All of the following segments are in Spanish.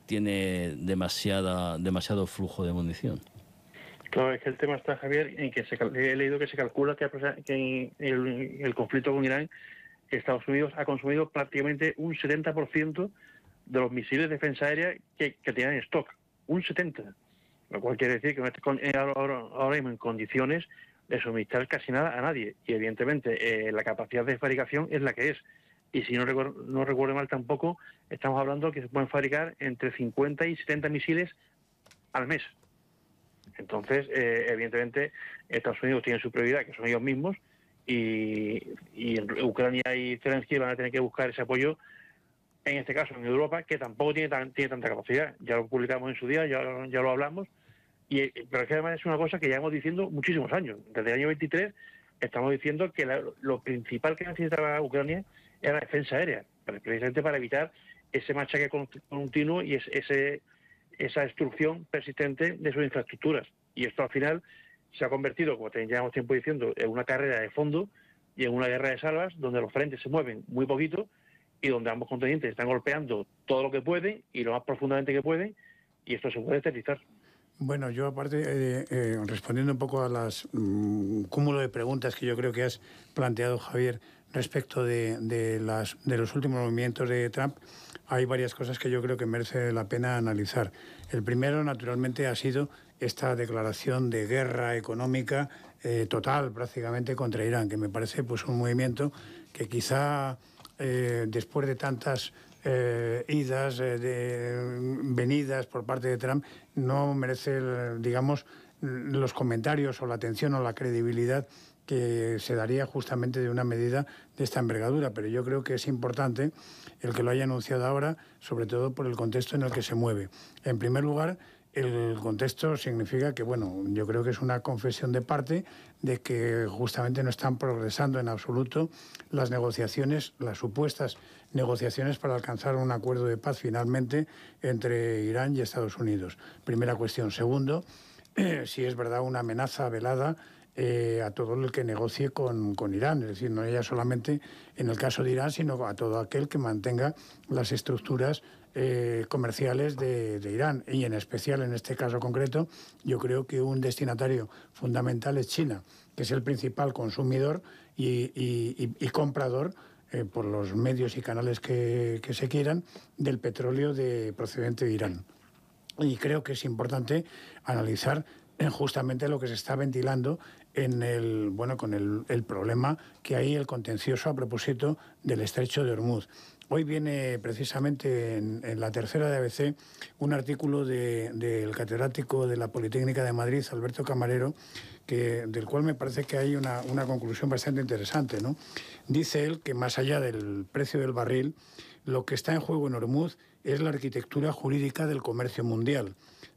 tiene demasiado flujo de munición. Claro, es que el tema está, Javier, en que he leído que se calcula que en el conflicto con Irán, Estados Unidos ha consumido prácticamente un 70% de los misiles de defensa aérea que tenían en stock. Un 70%. Lo cual quiere decir que no está ahora mismo en condiciones de suministrar casi nada a nadie. Y evidentemente la capacidad de fabricación es la que es. Y si no recuerdo mal tampoco, estamos hablando que se pueden fabricar entre 50 y 70 misiles al mes. Entonces, evidentemente, Estados Unidos tiene su prioridad, que son ellos mismos, y Ucrania y Zelensky van a tener que buscar ese apoyo, en este caso en Europa, que tampoco tiene tanta capacidad. Ya lo publicamos en su día, ya lo hablamos, pero es que además es una cosa que llevamos diciendo muchísimos años. Desde el año 23 estamos diciendo que lo principal que necesitaba Ucrania era la defensa aérea, precisamente para evitar ese machaque continuo y esa destrucción persistente de sus infraestructuras. Y esto al final se ha convertido, como llevamos tiempo diciendo, en una carrera de fondo y en una guerra de salvas donde los frentes se mueven muy poquito y donde ambos contendientes están golpeando todo lo que pueden y lo más profundamente que pueden, y esto se puede eternizar. Bueno, yo aparte, respondiendo un poco a las cúmulo de preguntas que yo creo que has planteado, Javier, respecto de los últimos movimientos de Trump, hay varias cosas que yo creo que merece la pena analizar. El primero, naturalmente, ha sido esta declaración de guerra económica total, prácticamente, contra Irán, que me parece pues un movimiento que quizá después de tantas idas, venidas por parte de Trump, no merece, digamos, los comentarios o la atención o la credibilidad que se daría justamente de una medida de esta envergadura. Pero yo creo que es importante el que lo haya anunciado ahora, sobre todo por el contexto en el que se mueve. En primer lugar, el contexto significa que, bueno, yo creo que es una confesión de parte de que justamente no están progresando en absoluto las negociaciones, las supuestas negociaciones para alcanzar un acuerdo de paz finalmente entre Irán y Estados Unidos. Primera cuestión. Segundo, si es verdad una amenaza velada a todo el que negocie con Irán, es decir, no ya solamente en el caso de Irán, sino a todo aquel que mantenga las estructuras comerciales de Irán, y en especial en este caso concreto yo creo que un destinatario fundamental es China, que es el principal consumidor y comprador por los medios y canales que se quieran del petróleo procedente de Irán. Y creo que es importante analizar justamente lo que se está ventilando con el problema que hay, el contencioso a propósito del estrecho de Hormuz. Hoy viene precisamente en la tercera de ABC un artículo del catedrático de la Politécnica de Madrid, Alberto Camarero, del cual me parece que hay una conclusión bastante interesante, ¿no? Dice él que más allá del precio del barril, lo que está en juego en Hormuz es la arquitectura jurídica del comercio mundial.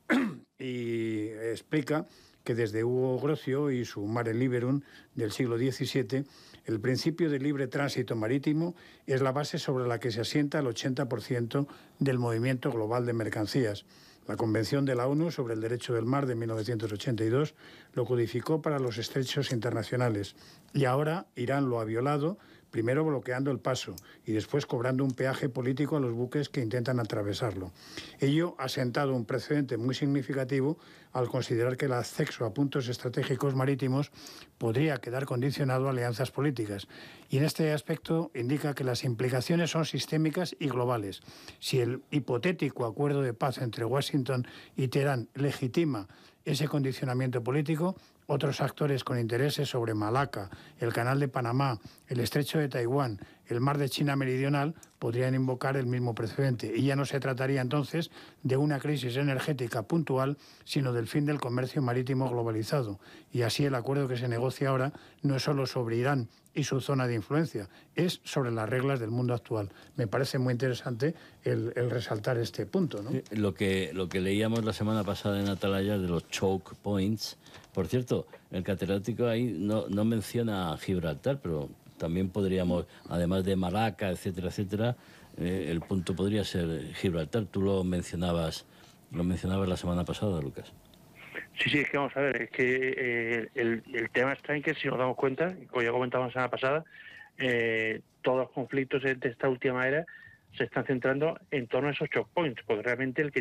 Y explica que desde Hugo Grocio y su Mare Liberum del siglo XVII, el principio de libre tránsito marítimo es la base sobre la que se asienta el 80% del movimiento global de mercancías. La Convención de la ONU sobre el Derecho del Mar de 1982 lo codificó para los estrechos internacionales y ahora Irán lo ha violado, primero bloqueando el paso y después cobrando un peaje político a los buques que intentan atravesarlo. Ello ha sentado un precedente muy significativo al considerar que el acceso a puntos estratégicos marítimos podría quedar condicionado a alianzas políticas. Y en este aspecto indica que las implicaciones son sistémicas y globales. Si el hipotético acuerdo de paz entre Washington y Teherán legitima ese condicionamiento político, otros actores con intereses sobre Malaca, el Canal de Panamá, el Estrecho de Taiwán, el Mar de China Meridional, podrían invocar el mismo precedente. Y ya no se trataría entonces de una crisis energética puntual, sino del fin del comercio marítimo globalizado. Y así el acuerdo que se negocia ahora no es solo sobre Irán y su zona de influencia, es sobre las reglas del mundo actual. Me parece muy interesante el resaltar este punto, ¿no? Lo que leíamos la semana pasada en Atalaya de los choke points. Por cierto, el catedrático ahí no menciona Gibraltar, pero también podríamos, además de Malaca, etcétera, etcétera, el punto podría ser Gibraltar. Tú lo mencionabas la semana pasada, Lucas. Sí, es que vamos a ver, es que el tema está en que, si nos damos cuenta, como ya comentamos la semana pasada, todos los conflictos de esta última era se están centrando en torno a esos choke points, porque realmente el que